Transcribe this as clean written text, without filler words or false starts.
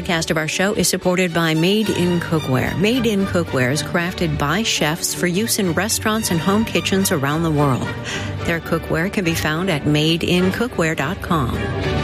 broadcast of our show is supported by Made in Cookware. Made in Cookware is crafted by chefs for use in restaurants and home kitchens around the world. Their cookware can be found at madeincookware.com.